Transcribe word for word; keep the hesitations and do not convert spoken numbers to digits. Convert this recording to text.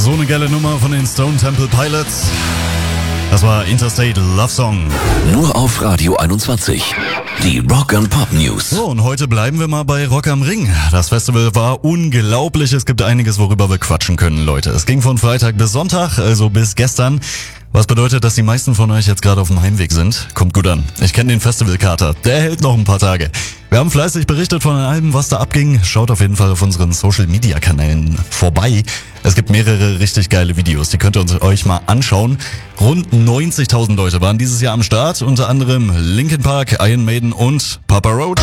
So eine geile Nummer von den Stone Temple Pilots. Das war Interstate Love Song. Nur auf Radio einundzwanzig. Die Rock and Pop News. So, und heute bleiben wir mal bei Rock am Ring. Das Festival war unglaublich. Es gibt einiges, worüber wir quatschen können, Leute. Es ging von Freitag bis Sonntag, also bis gestern. Was bedeutet, dass die meisten von euch jetzt gerade auf dem Heimweg sind? Kommt gut an. Ich kenne den Festivalkater. Der hält noch ein paar Tage. Wir haben fleißig berichtet von allem, was da abging. Schaut auf jeden Fall auf unseren Social-Media-Kanälen vorbei. Es gibt mehrere richtig geile Videos. Die könnt ihr euch mal anschauen. Rund neunzigtausend Leute waren dieses Jahr am Start. Unter anderem Linkin Park, Iron Maiden und Papa Roach.